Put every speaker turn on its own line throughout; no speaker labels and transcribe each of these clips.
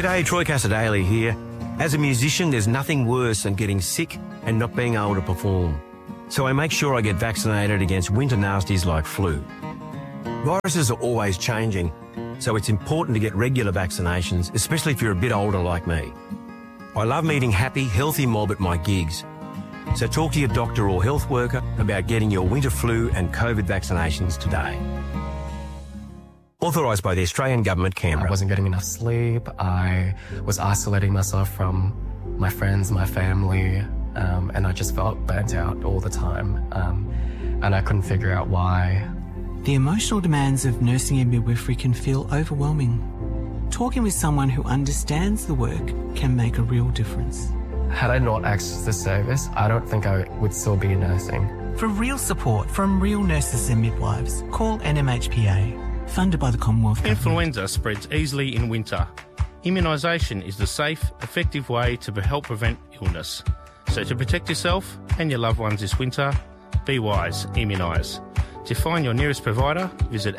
G'day, Troy Casadale here. As a musician, there's nothing worse than getting sick and not being able to perform. So I make sure I get vaccinated against winter nasties like flu. Viruses are always changing, so it's important to get regular vaccinations, especially if you're a bit older like me. I love meeting happy, healthy mob at my gigs. So talk to your doctor or health worker about getting your winter flu and COVID vaccinations today. Authorised by the Australian Government, Canberra.
I wasn't getting enough sleep. I was isolating myself from my friends, my family, and I just felt burnt out all the time. And I couldn't figure out why.
The emotional demands of nursing and midwifery can feel overwhelming. Talking with someone who understands the work can make a real difference.
Had I not accessed this service, I don't think I would still be nursing.
For real support from real nurses and midwives, call NMHPA. Funded by the Commonwealth Government.
Influenza spreads easily in winter. Immunisation is the safe, effective way to help prevent illness. So to protect yourself and your loved ones this winter, be wise, immunise. To find your nearest provider, visit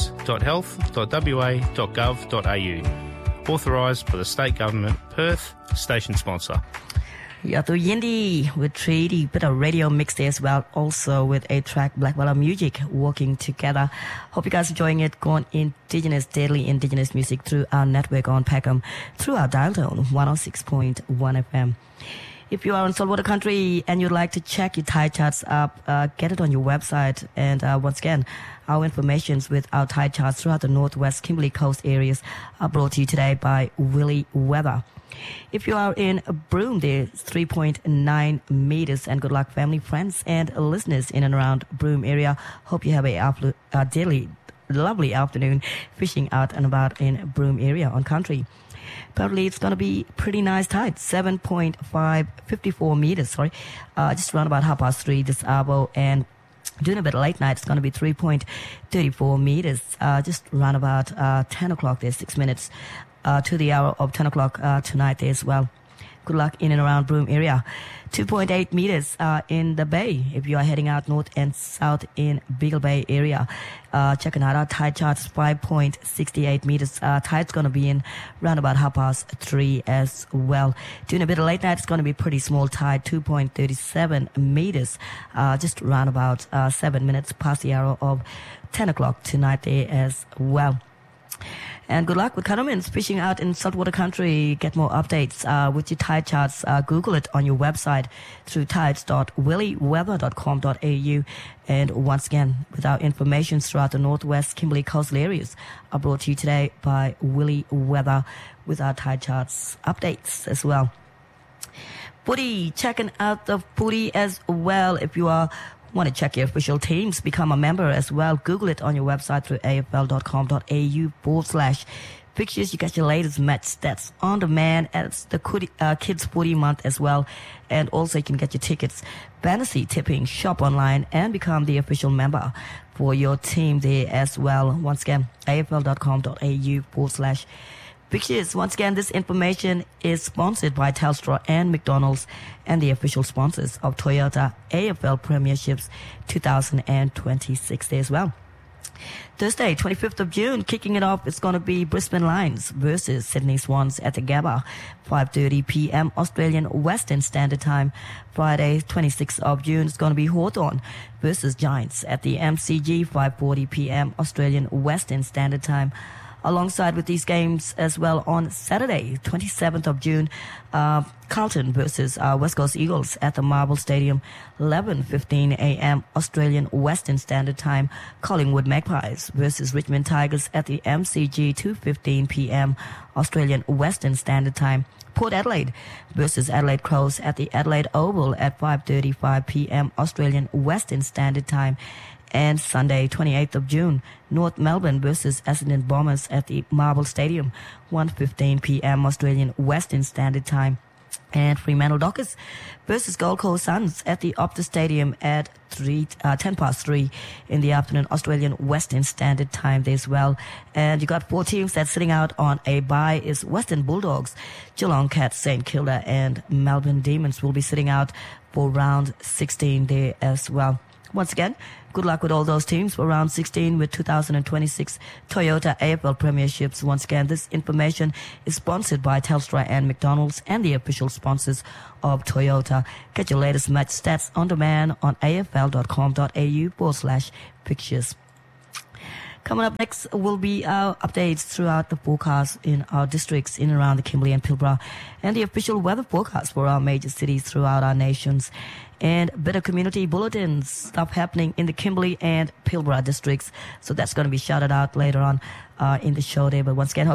access.health.wa.gov.au. Authorised by the State Government, Perth, station sponsor.
Yeah, to Yindi with Treaty, bit of radio mix there as well, also with a track Blackwater Music working together. Hope you guys enjoying it. Going Indigenous, daily Indigenous music through our network on Peckham, through our dial tone 106.1 FM. If you are in Saltwater Country and you'd like to check your tide charts up, get it on your website. And once again, our informations with our tide charts throughout the Northwest Kimberley Coast areas are brought to you today by Willy Weather. If you are in Broome, there's 3.9 meters. And good luck, family, friends, and listeners in and around Broome area. Hope you have a daily, lovely afternoon fishing out and about in Broome area on country. Apparently, it's going to be pretty nice tide, 54 meters, just around about 3:30 this hour. And doing a bit of late night, it's going to be 3.34 meters, just around about 10 o'clock there, 6 minutes to the hour of 10 o'clock tonight there as well. Good luck in and around Broome area. 2.8 meters in the bay if you are heading out north and south in Beagle Bay area. Checking out our tide charts, 5.68 meters. Tide's going to be in round about 3:30 as well. Doing a bit of late night, it's going to be pretty small tide, 2.37 meters. Just round about 7 minutes past the hour of 10 o'clock tonight there as well. And good luck with Canoamans fishing out in saltwater country. Get more updates with your tide charts. Google it on your website through tides.willyweather.com.au. And once again, with our information throughout the Northwest Kimberley coastal areas are brought to you today by Willy Weather with our tide charts updates as well. Footy, checking out the footy as well. If you want to check your official teams, become a member as well. Google it on your website through afl.com.au/fixtures. You get your latest match stats on demand. It's the Kids Footy Month as well. And also you can get your tickets, fantasy tipping, shop online, and become the official member for your team there as well. Once again, afl.com.au/fixtures. Once again, this information is sponsored by Telstra and McDonald's and the official sponsors of Toyota AFL Premierships 2026 there as well. Thursday, 25th of June, kicking it off, it's going to be Brisbane Lions versus Sydney Swans at the Gabba, 5:30 p.m. Australian Western Standard Time. Friday, 26th of June, it's going to be Hawthorn versus Giants at the MCG, 5:40 p.m. Australian Western Standard Time. Alongside with these games as well on Saturday, 27th of June, Carlton versus West Coast Eagles at the Marvel Stadium, 11:15 a.m. Australian Western Standard Time. Collingwood Magpies versus Richmond Tigers at the MCG, 2:15 p.m. Australian Western Standard Time. Port Adelaide versus Adelaide Crows at the Adelaide Oval at 5:35 p.m. Australian Western Standard Time. And Sunday, 28th of June, North Melbourne versus Essendon Bombers at the Marvel Stadium, 1:15 p.m. Australian Western Standard Time. And Fremantle Dockers versus Gold Coast Suns at the Optus Stadium at 3:10 in the afternoon, Australian Western Standard Time there as well. And you got 4 teams that's sitting out on a bye is Western Bulldogs, Geelong Cats, St Kilda, and Melbourne Demons will be sitting out for round 16 there as well. Once again, Good luck with all those teams for round 16 with 2026 Toyota AFL Premierships. Once again, this information is sponsored by Telstra and McDonald's and the official sponsors of Toyota. Get your latest match stats on demand on afl.com.au/pictures. Coming up next will be our updates throughout the forecast in our districts in and around the Kimberley and Pilbara, and the official weather forecast for our major cities throughout our nations, and better community bulletins, stuff happening in the Kimberley and Pilbara districts. So that's going to be shouted out later on in the show there. But once again,